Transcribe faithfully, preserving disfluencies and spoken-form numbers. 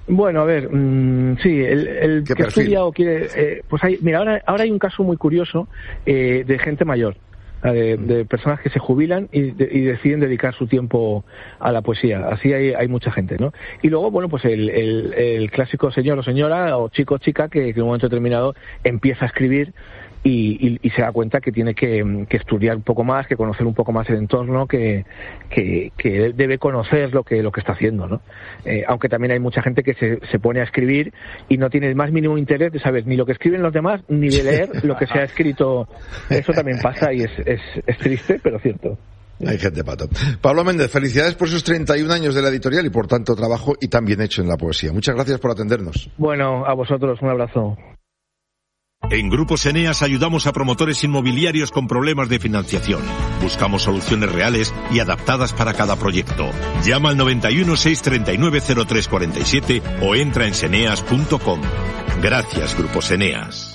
Bueno, a ver, mmm, sí, el, el que perfil? estudia o quiere... Eh, pues hay, mira, ahora, ahora hay un caso muy curioso eh, de gente mayor. De, de personas que se jubilan y, de, y deciden dedicar su tiempo a la poesía. Así hay, hay mucha gente, ¿no? Y luego, bueno, pues el, el, el clásico señor o señora o chico o chica que, que en un momento determinado empieza a escribir y, y, y se da cuenta que tiene que, que estudiar un poco más, que conocer un poco más el entorno, que, que, que debe conocer lo que, lo que está haciendo, ¿no? Eh, aunque también hay mucha gente que se, se pone a escribir y no tiene el más mínimo interés de saber ni lo que escriben los demás, ni de leer lo que se ha escrito. Eso también pasa y es, es, es triste, pero cierto. Hay gente, Pato. Pablo Méndez, felicidades por esos treinta y un años de la editorial y por tanto trabajo y tan bien hecho en la poesía. Muchas gracias por atendernos. Bueno, a vosotros un abrazo. En Grupos Eneas ayudamos a promotores inmobiliarios con problemas de financiación. Buscamos soluciones reales y adaptadas para cada proyecto. Llama al noventa y uno, seiscientos treinta y nueve, cero tres cuarenta y siete o entra en seneas punto com. Gracias, Grupos Eneas.